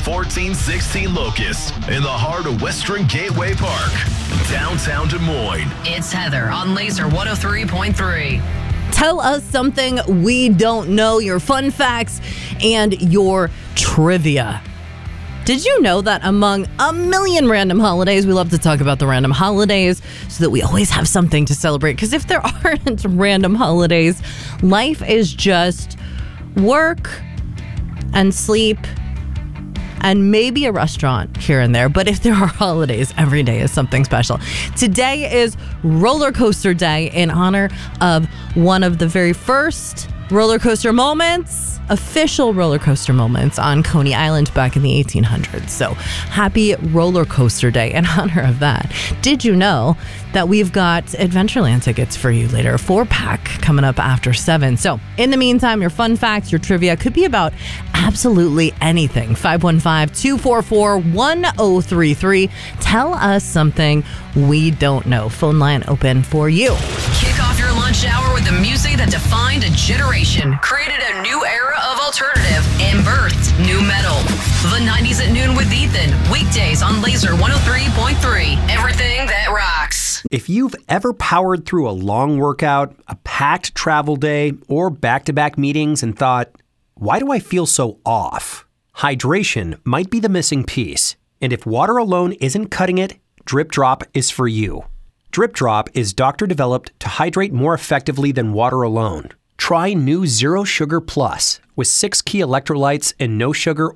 1416 Locust in the heart of Western Gateway Park, downtown Des Moines. It's Heather on Laser 103.3. Tell us something we don't know, your fun facts and your trivia. Did you know that among a million random holidays, we love to talk about the random holidays so that we always have something to celebrate? Because if there aren't random holidays, life is just work and sleep and maybe a restaurant here and there. But if there are holidays, every day is something special. Today is Roller Coaster Day in honor of one of the very first roller coaster moments, official roller coaster moments on Coney Island back in the 1800s. So happy Roller Coaster Day in honor of that. Did you know that we've got Adventureland tickets for you later, a 4-pack coming up after 7. So in the meantime, your fun facts, your trivia could be about absolutely anything. 515-244-1033. Tell us something we don't know. Phone line open for you. Kick off your lunch hour with the music that defined a generation, created a new era of alternative, and birthed new metal. The 90s at noon with Ethan. Weekdays on Laser 103.3. Everything that rocks. If you've ever powered through a long workout, a packed travel day, or back-to-back meetings and thought, why do I feel so off? Hydration might be the missing piece. And if water alone isn't cutting it, Drip Drop is for you. Drip Drop is doctor-developed to hydrate more effectively than water alone. Try new Zero Sugar Plus with 6 key electrolytes and no sugar